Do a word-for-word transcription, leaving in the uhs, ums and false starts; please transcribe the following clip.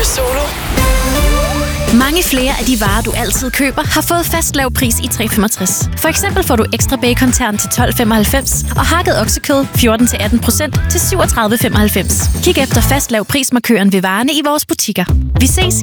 Solo. Mange flere af de varer, du altid køber, har fået fast lav pris i tre femogtres. For eksempel får du ekstra bacon-tern til tolv femoghalvfems og hakket oksekød fjorten til atten procent til syvogtredive femoghalvfems. Kig efter fast lav prismarkøren ved varerne i vores butikker. Vi ses